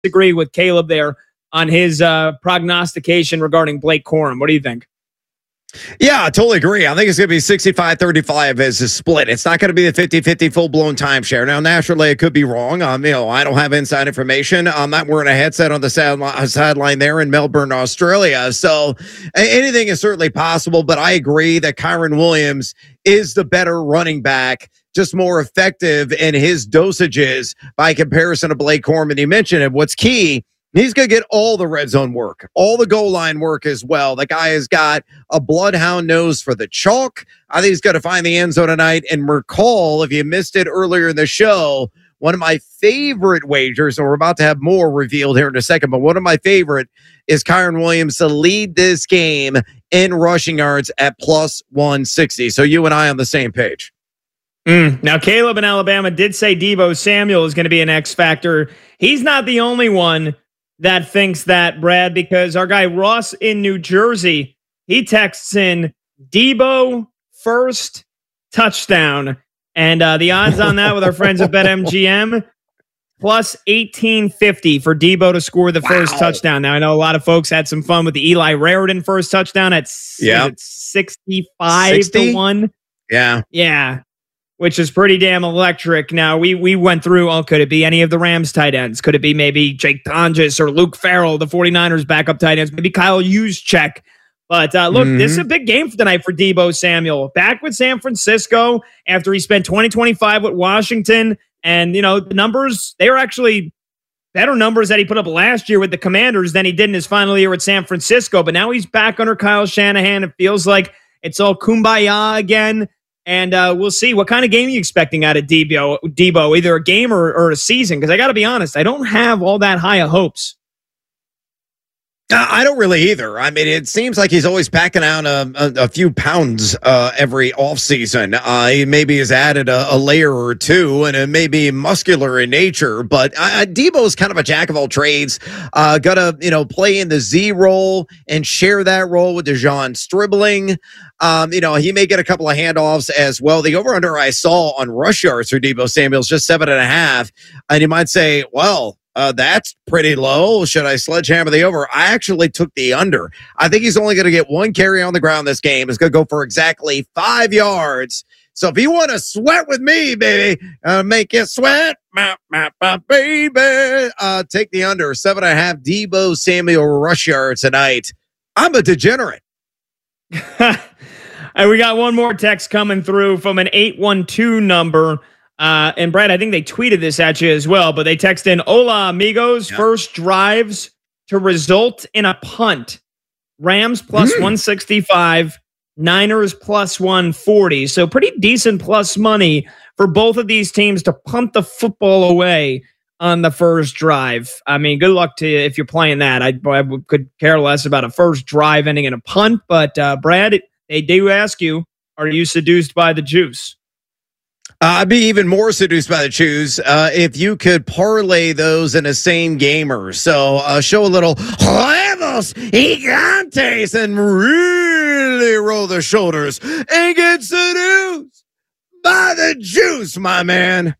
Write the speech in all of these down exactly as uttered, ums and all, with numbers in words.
disagree with Caleb there on his uh, prognostication regarding Blake Corum. What do you think? Yeah, I totally agree. I think it's going to be sixty-five thirty-five as a split. It's not going to be a fifty-fifty full-blown timeshare. Now, naturally, it could be wrong. Um, you know, I don't have inside information. I'm not wearing a headset on the sideline sideline there in Melbourne, Australia. So anything is certainly possible, but I agree that Kyren Williams is the better running back, just more effective in his dosages by comparison to Blake Corum. And you mentioned it. What's key, he's going to get all the red zone work, all the goal line work as well. The guy has got a bloodhound nose for the chalk. I think he's going to find the end zone tonight. And recall, if you missed it earlier in the show, one of my favorite wagers, and we're about to have more revealed here in a second, but one of my favorite is Kyren Williams to lead this game in rushing yards at plus one sixty. So you and I on the same page. Mm. Now, Caleb in Alabama did say Deebo Samuel is going to be an X factor. He's not the only one that thinks that, Brad, because our guy Ross in New Jersey, he texts in Deebo first touchdown. And uh, the odds on that with our friends at BetMGM, plus eighteen fifty for Deebo to score the wow. first touchdown. Now, I know a lot of folks had some fun with the Eli Raritan first touchdown at yeah. sixty-five sixty? to one. Yeah. Yeah. Which is pretty damn electric. Now, we we went through, oh, could it be any of the Rams tight ends? Could it be maybe Jake Tonjes or Luke Farrell, the 49ers backup tight ends? Maybe Kyle Juszczyk. But uh, look, mm-hmm. this is a big game for tonight for Deebo Samuel. Back with San Francisco after he spent twenty twenty-five with Washington. And, you know, the numbers, they were actually better numbers that he put up last year with the Commanders than he did in his final year with San Francisco. But now he's back under Kyle Shanahan. It feels like it's all kumbaya again. And uh, we'll see. What kind of game are you expecting out of Deebo, Deebo either a game or, or a season? Because I got to be honest, I don't have all that high of hopes. Uh, I don't really either. I mean, it seems like he's always packing out a, a, a few pounds uh, every offseason. Uh, he maybe has added a, a layer or two, and it may be muscular in nature. But uh, Deebo is kind of a jack of all trades. Uh, Got to, you know, play in the Z role and share that role with DeJon Stribling. Um, you know, he may get a couple of handoffs as well. The over-under I saw on rush yards for Deebo Samuel is just seven and a half. And you might say, well, Uh, that's pretty low. Should I sledgehammer the over? I actually took the under. I think he's only going to get one carry on the ground this game. It's going to go for exactly five yards. So if you want to sweat with me, baby, uh, make it sweat, my, my, my baby, uh, take the under. Seven and a half Deebo Samuel rush yards tonight. I'm a degenerate. And we got one more text coming through from an eight one two number. Uh, and Brad, I think they tweeted this at you as well, but they text in, "Hola, amigos, yep. First drives to result in a punt. Rams plus mm. one sixty-five, Niners plus one forty." So pretty decent plus money for both of these teams to punt the football away on the first drive. I mean, good luck to you if you're playing that. I, I could care less about a first drive ending in a punt, but uh, Brad, they do ask you, are you seduced by the juice? Uh, I'd be even more seduced by the choose uh, if you could parlay those in the same gamer. So uh, show a little huevos gigantes and really roll the shoulders and get seduced by the juice, my man.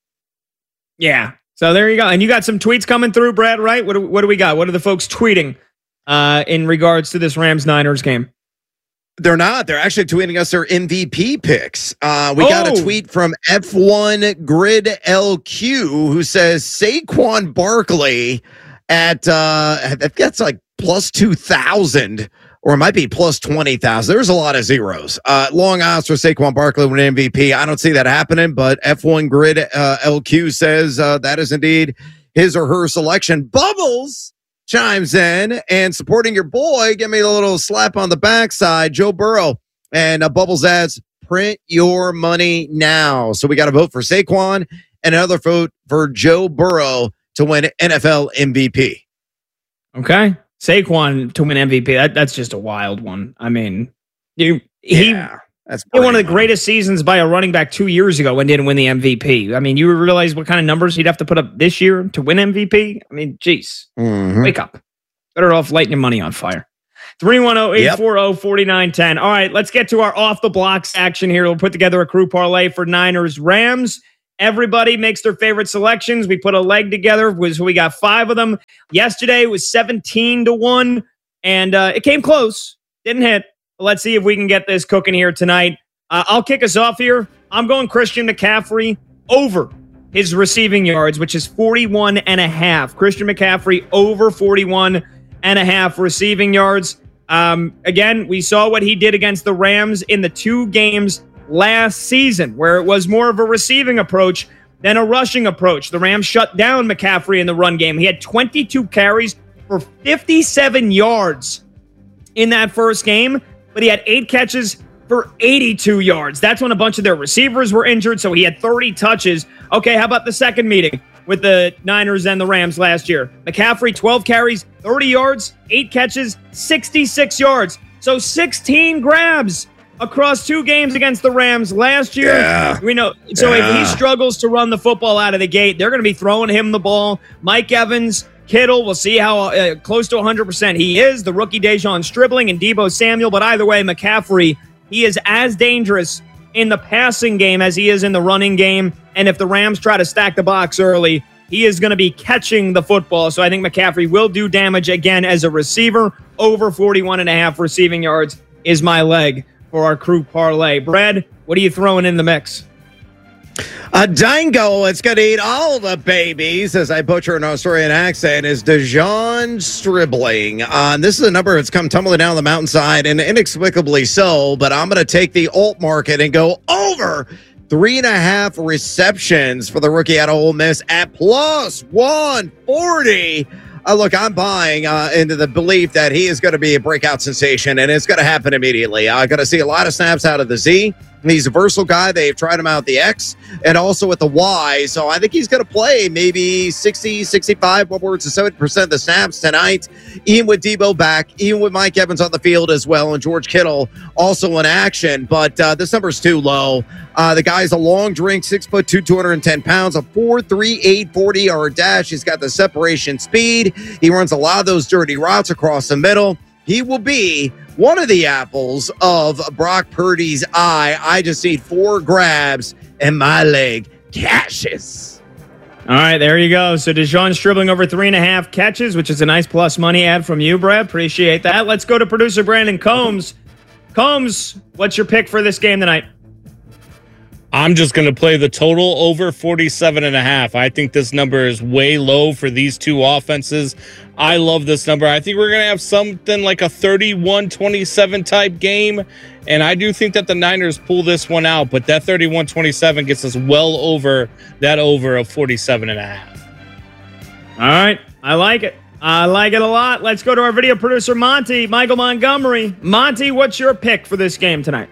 Yeah. So there you go. And you got some tweets coming through, Brad, right? What do, what do we got? What are the folks tweeting uh, in regards to this Rams-Niners game? They're not. They're actually tweeting us their M V P picks. Uh, we oh. got a tweet from F one Grid L Q who says Saquon Barkley at, uh, that's like plus two thousand, or it might be plus twenty thousand. There's a lot of zeros. Uh, long odds for Saquon Barkley with an M V P. I don't see that happening, but F one Grid uh, L Q says uh, that is indeed his or her selection. Bubbles chimes in and supporting your boy. Give me a little slap on the backside. Joe Burrow and uh, Bubbles adds, print your money now. So we got to vote for Saquon and another vote for Joe Burrow to win N F L M V P. Okay. Saquon to win M V P. That, that's just a wild one. I mean, you, he, yeah, that's he one of the money. greatest seasons by a running back two years ago and didn't win the M V P. I mean, you realize what kind of numbers he'd have to put up this year to win M V P? I mean, geez, mm-hmm. Wake up. Better off lighting your money on fire. three one zero, eight four zero, four nine one zero. All right, let's get to our off the blocks action here. We'll put together a crew parlay for Niners Rams. Everybody makes their favorite selections. We put a leg together. Was we got five of them. Yesterday it was seventeen to one, and uh, it came close. Didn't hit. Let's see if we can get this cooking here tonight. Uh, I'll kick us off here. I'm going Christian McCaffrey over his receiving yards, which is forty-one and a half. Christian McCaffrey over forty-one and a half receiving yards. Um, again, we saw what he did against the Rams in the two games last season, where it was more of a receiving approach than a rushing approach. The Rams shut down McCaffrey in the run game. He had twenty-two carries for fifty-seven yards in that first game, but he had eight catches for eighty-two yards. That's when a bunch of their receivers were injured, so he had thirty touches. Okay, how about the second meeting with the Niners and the Rams last year? McCaffrey, twelve carries, thirty yards, eight catches, sixty-six yards. So sixteen grabs across two games against the Rams last year. Yeah. We know. So yeah. if he struggles to run the football out of the gate, they're going to be throwing him the ball. Mike Evans, Kittle, we'll see how uh, close to one hundred percent he is. The rookie Dejon Stribling and Deebo Samuel. But either way, McCaffrey, he is as dangerous in the passing game as he is in the running game. And if the Rams try to stack the box early, he is going to be catching the football. So I think McCaffrey will do damage again as a receiver. Over forty-one and a half receiving yards is my leg for our crew parlay. Brad, what are you throwing in the mix? A dango, it's going to eat all the babies, as I butcher an Australian accent, is Dejon Stribling. Uh, this is a number that's come tumbling down the mountainside, and inexplicably so, but I'm going to take the alt market and go over three and a half receptions for the rookie out of Ole Miss at plus one forty. Uh, look, I'm buying uh, into the belief that he is going to be a breakout sensation, and it's going to happen immediately. I'm going to see a lot of snaps out of the Z. He's a versatile guy. They've tried him out at the X and also at the Y. So I think he's going to play maybe sixty, sixty-five, upwards to seventy percent of the snaps tonight, even with Deebo back, even with Mike Evans on the field as well, and George Kittle also in action. But uh, this number's too low. Uh, the guy's a long drink, six foot two, two hundred ten pounds, a four three eight forty yard dash. He's got the separation speed. He runs a lot of those dirty routes across the middle. He will be one of the apples of Brock Purdy's eye. I just need four grabs and my leg cashes. All right, there you go. So Dejon Stribling over three and a half catches, which is a nice plus money ad from you, Brad. Appreciate that. Let's go to producer Brandon Combs. Combs, what's your pick for this game tonight? I'm just going to play the total over forty-seven and a half. I think this number is way low for these two offenses. I love this number. I think we're going to have something like a thirty-one twenty-seven type game, and I do think that the Niners pull this one out, but that thirty-one twenty-seven gets us well over that over of forty-seven and a half. All right, I like it. I like it a lot. Let's go to our video producer, Monty, Michael Montgomery. Monty, what's your pick for this game tonight?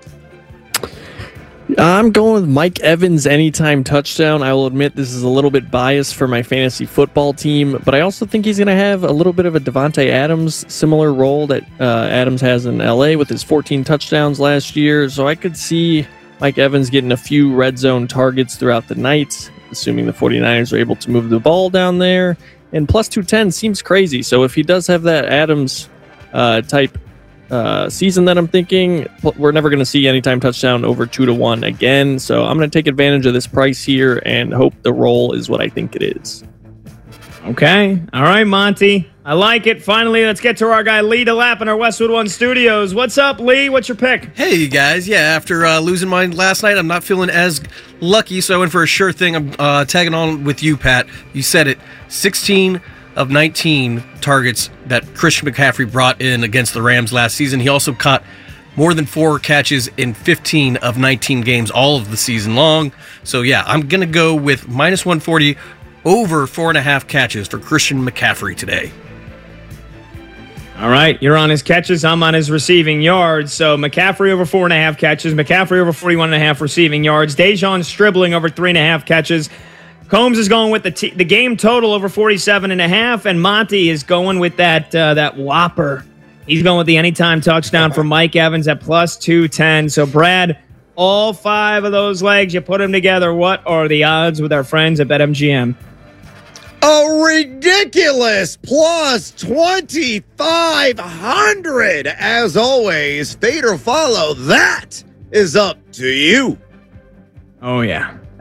I'm going with Mike Evans anytime touchdown. I will admit this is a little bit biased for my fantasy football team, but I also think he's going to have a little bit of a Devontae Adams similar role that uh, Adams has in L A with his fourteen touchdowns last year. So I could see Mike Evans getting a few red zone targets throughout the night, assuming the 49ers are able to move the ball down there. And plus two ten seems crazy. So if he does have that Adams uh, type Uh, season that I'm thinking, we're never going to see anytime touchdown over two to one again. So I'm going to take advantage of this price here and hope the roll is what I think it is. Okay. All right, Monty. I like it. Finally, let's get to our guy Lee DeLapp in our Westwood One studios. What's up, Lee? What's your pick? Hey, guys. Yeah, after uh, losing mine last night, I'm not feeling as lucky, so I went for a sure thing. I'm uh, tagging on with you, Pat. You said it. sixteen of nineteen targets that Christian McCaffrey brought in against the Rams last season. He also caught more than four catches in fifteen of nineteen games all of the season long. So, yeah, I'm going to go with minus one forty over four and a half catches for Christian McCaffrey today. All right, you're on his catches. I'm on his receiving yards. So McCaffrey over four and a half catches. McCaffrey over forty-one and a half receiving yards. Dejon Stribling over three and a half catches. Combs is going with the t- the game total over forty-seven and a half, and Monty is going with that uh, that whopper. He's going with the anytime touchdown for Mike Evans at plus two ten. So, Brad, all five of those legs, you put them together. What are the odds with our friends at BetMGM? A ridiculous plus twenty-five hundred. As always, fade or follow. That is up to you. Oh, yeah.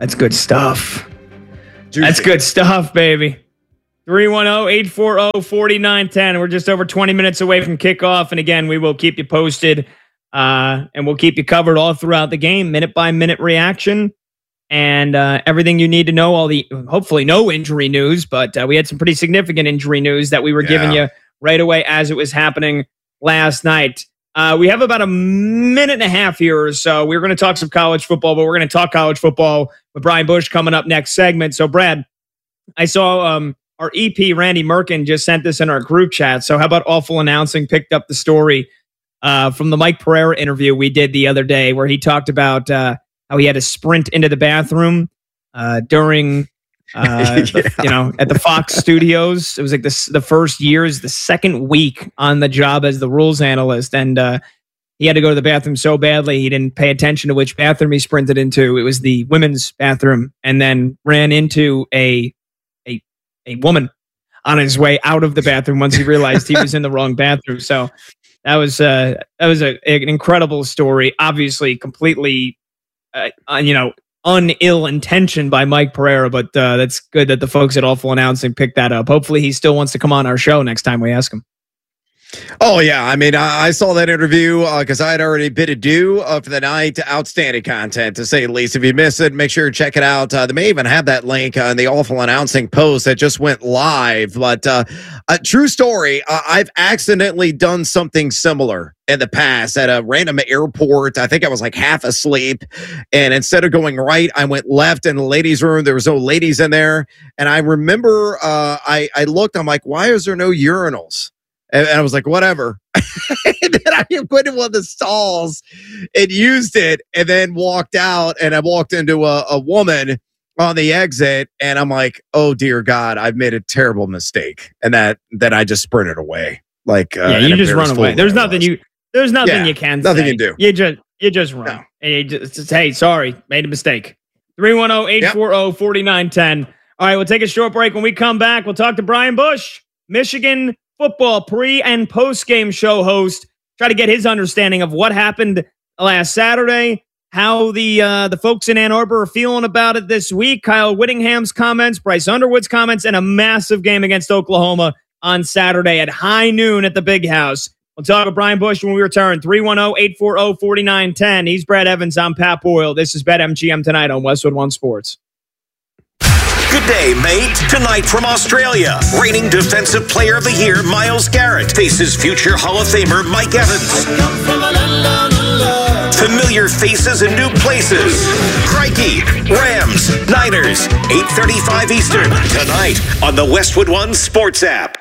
That's good stuff. Juicy. That's good stuff, baby. three one zero, eight four zero, four nine one zero. We're just over twenty minutes away from kickoff. And again, we will keep you posted uh, and we'll keep you covered all throughout the game, minute by minute reaction and uh, everything you need to know. All the hopefully no injury news, but uh, we had some pretty significant injury news that we were yeah. giving you right away as it was happening last night. Uh, we have about a minute and a half here or so. We're going to talk some college football, but we're going to talk college football with Brian Bush coming up next segment. So, Brad, I saw um, our E P, Randy Merkin, just sent this in our group chat. So how about Awful Announcing picked up the story uh, from the Mike Pereira interview we did the other day where he talked about uh, how he had to sprint into the bathroom uh, during... Uh, yeah. the, you know, at the Fox Studios. It was like this, the first year's, the second week on the job as the rules analyst. And uh, he had to go to the bathroom so badly, he didn't pay attention to which bathroom he sprinted into. It was the women's bathroom, and then ran into a, a, a woman on his way out of the bathroom once he realized he was in the wrong bathroom. So that was, uh, that was a, an incredible story. Obviously completely, uh, you know, un-ill intention by Mike Pereira, but uh, that's good that the folks at Awful Announcing picked that up. Hopefully he still wants to come on our show next time we ask him. Oh, yeah. I mean, I, I saw that interview because uh, I had already bid adieu uh, for the night. Outstanding content, to say the least. If you missed it, make sure to check it out. Uh, they may even have that link uh, in the Awful Announcing post that just went live. But uh, a true story, uh, I've accidentally done something similar in the past at a random airport. I think I was like half asleep. And instead of going right, I went left in the ladies' room. There was no ladies in there. And I remember uh, I, I looked, I'm like, why is there no urinals? And I was like, whatever. And then I put in one of the stalls and used it and then walked out. And I walked into a, a woman on the exit. And I'm like, oh, dear God, I've made a terrible mistake. And that then I just sprinted away. Like, uh, yeah, you just run away. There's nothing you there's nothing yeah, you can nothing say. you do. You just you just run. No. And you just, just hey, sorry, made a mistake. three one zero, eight four zero, four nine one zero. All right, we'll take a short break. When we come back, we'll talk to Brian Bush, Michigan football pre and post game show host, try to get his understanding of what happened last Saturday, how the uh, the folks in Ann Arbor are feeling about it this week, Kyle Whittingham's comments, Bryce Underwood's comments, and a massive game against Oklahoma on Saturday at high noon at the Big House. We'll talk with Brian Bush when we return. three one zero, eight four zero, four nine one zero. He's Brad Evans. I'm Pat Boyle. This is BetMGM Tonight on Westwood One Sports. Good day, mate. Tonight from Australia, reigning Defensive Player of the Year Myles Garrett faces future Hall of Famer Mike Evans. Familiar faces and new places. Crikey, Rams, Niners, eight thirty-five Eastern, tonight on the Westwood One Sports app.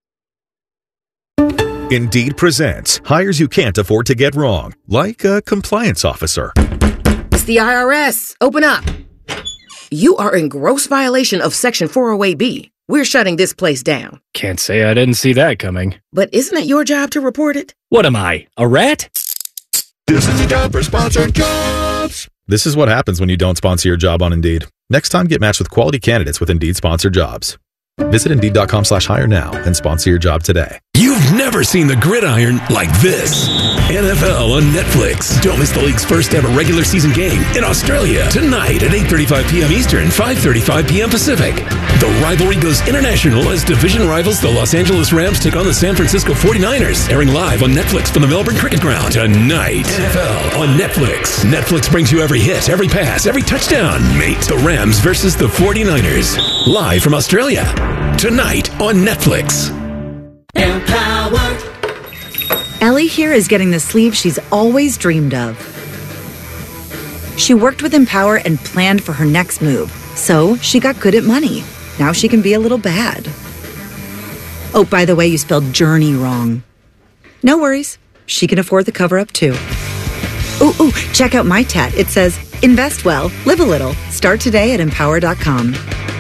Indeed presents hires you can't afford to get wrong, like a compliance officer. It's the I R S. Open up. You are in gross violation of Section four oh eight B. We're shutting this place down. Can't say I didn't see that coming. But isn't it your job to report it? What am I, a rat? This is a job for sponsored jobs. This is what happens when you don't sponsor your job on Indeed. Next time, get matched with quality candidates with Indeed sponsored jobs. Visit Indeed.com slash hire now and sponsor your job today. You've never seen the gridiron like this. N F L on Netflix. Don't miss the league's first ever regular season game in Australia tonight at eight thirty-five p.m. Eastern, five thirty-five p.m. Pacific. The rivalry goes international as division rivals the Los Angeles Rams take on the San Francisco forty-niners. Airing live on Netflix from the Melbourne Cricket Ground tonight. N F L on Netflix. Netflix brings you every hit, every pass, every touchdown. Mate, the Rams versus the forty-niners. Live from Australia. Tonight on Netflix. Empower. Ellie here is getting the sleeve she's always dreamed of. She worked with Empower and planned for her next move, so she got good at money. Now she can be a little bad. Oh, by the way, you spelled journey wrong. No worries. She can afford the cover-up too. Ooh, ooh, check out my tat. It says, invest well, live a little. Start today at empower dot com.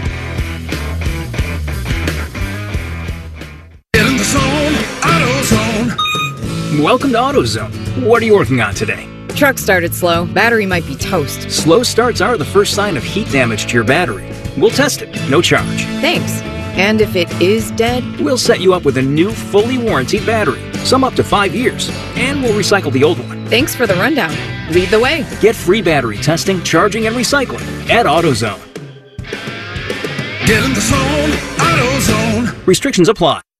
In the zone, AutoZone. Welcome to AutoZone. What are you working on today? Truck started slow. Battery might be toast. Slow starts are the first sign of heat damage to your battery. We'll test it, no charge. Thanks. And if it is dead? We'll set you up with a new, fully warranted battery, some up to five years, and we'll recycle the old one. Thanks for the rundown. Lead the way. Get free battery testing, charging, and recycling at AutoZone. Get in the zone, AutoZone. Restrictions apply.